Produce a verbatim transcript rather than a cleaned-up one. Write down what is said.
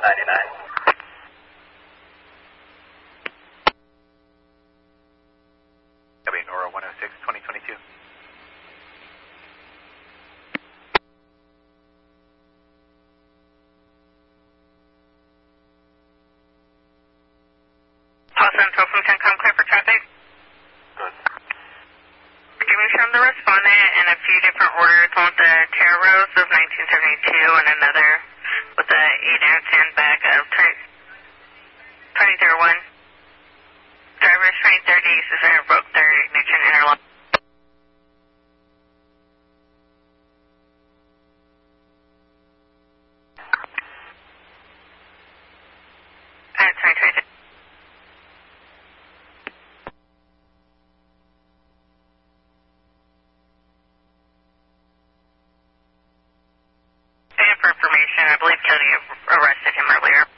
ninety-nine. Copy, Nora one oh six, twenty twenty-two. Los Central from CENTCOM, clear for traffic. Good. Give me from the respondent in a few different orders, one with the Terra Rose of nineteen seventy-two and another with the eight ounce handbag of twenty oh one. Drivers twenty thirty Cesar broke their ignition interlock. And twenty twenty-two. And for information, I believe Cody arrested him earlier.